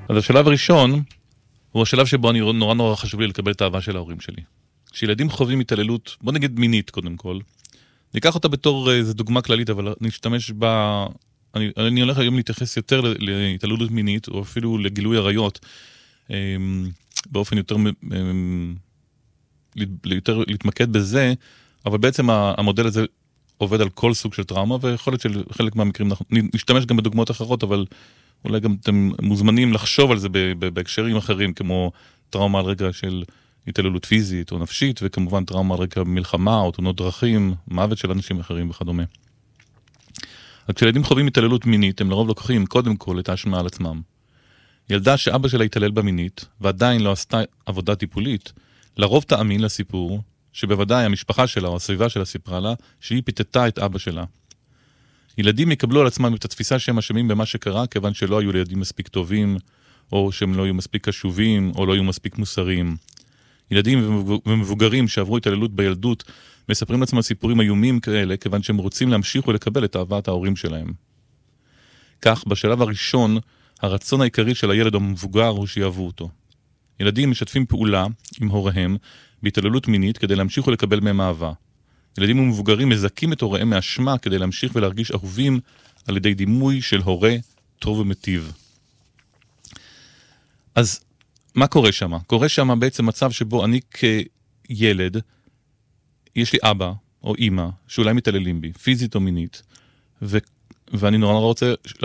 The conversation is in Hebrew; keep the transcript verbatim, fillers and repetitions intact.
אז השלב הראשון, הוא השלב שבו אני נורא נורא חשוב לי לקבל את האהבה של ההורים שלי. כשילדים חווים התעללות, בוא נגיד מינית קודם כל, ניקח אותה בתור איזו דוגמה כללית, אבל נשתמש בה, אני, אני הולך היום להתייחס יותר להתעללות מינית, או אפילו לגילוי עריות, באופן יותר, יותר להתמקד בזה, אבל בעצם המודל הזה עובד על כל סוג של טראומה, ויכול להיות שחלק מהמקרים, נשתמש גם בדוגמאות אחרות, אבל אולי גם אתם מוזמנים לחשוב על זה בהקשרים אחרים, כמו טראומה על רגע של התעללות פיזית או נפשית, וכמובן טראומה על רקע מלחמה או תאונות דרכים, מוות של אנשים אחרים וכדומה. אז כשילדים חווים התעללות מינית, הם לרוב לוקחים קודם כל את האשמה על עצמם. ילדה שאבא שלה התעלל במינית, ועדיין לא עשתה עבודה טיפולית, לרוב תאמין לסיפור, שבוודאי המשפחה שלה או הסביבה שלה סיפרה לה, שהיא פיתתה את אבא שלה. ילדים יקבלו על עצמם את התפיסה שהם אשמים במה שקרה, כיוון שלא היו לילדים מספיק טובים, או שהם לא היו מספיק קשובים, או לא היו מספיק מוסריים. ילדים ומבוגרים שעברו התעללות בילדות, מספרים לעצמם סיפורים איומים כאלה, כיוון שהם רוצים להמשיך ולקבל את אהבת ההורים שלהם. כך, בשלב הראשון, הרצון העיקרי של הילד המבוגר הוא שיאהבו אותו. ילדים משתפים פעולה עם הוריהם בהתעללות מינית כדי להמשיך ולקבל מהם אהבה. ילדים ומבוגרים מזכים את הוריהם מאשמה כדי להמשיך ולהרגיש אהובים על ידי דימוי של הורה טוב ומטיב. אז מה קורה שם? קורה שם בעצם מצב שבו אני כילד, יש לי אבא או אמא שאולי מתעללים בי, פיזית או מינית, ו... ואני נורא נורא רוצה